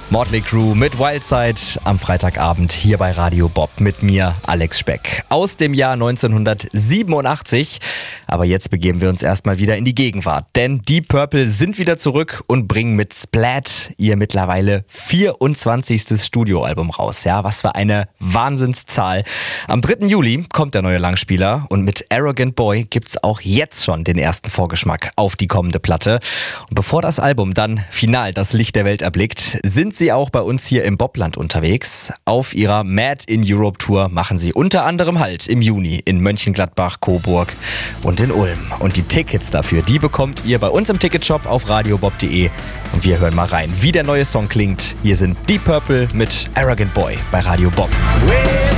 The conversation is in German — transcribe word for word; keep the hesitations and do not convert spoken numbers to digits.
Motley Crue mit Wildside am Freitagabend hier bei Radio Bob mit mir, Alex Speck. Aus dem Jahr neunzehnhundertsiebenundachtzig. Aber jetzt begeben wir uns erstmal wieder in die Gegenwart. Denn Deep Purple sind wieder zurück und bringen mit Splat ihr mittlerweile vierundzwanzigstes Studioalbum raus. Ja, was für eine Wahnsinnszahl. Am dritten Juli kommt der neue Langspieler und mit Arrogant Boy gibt's auch jetzt schon den ersten Vorgeschmack auf die kommende Platte. Und bevor das Album dann final das Licht der Welt erblickt, sind sie auch bei uns hier im Bobland unterwegs. Auf ihrer Mad in Europe Tour machen sie unter anderem Halt im Juni in Mönchengladbach, Coburg und in Ulm. Und die Tickets dafür, die bekommt ihr bei uns im Ticketshop auf radiobob punkt de. Und wir hören mal rein, wie der neue Song klingt. Hier sind Deep Purple mit Arrogant Boy bei Radio Bob.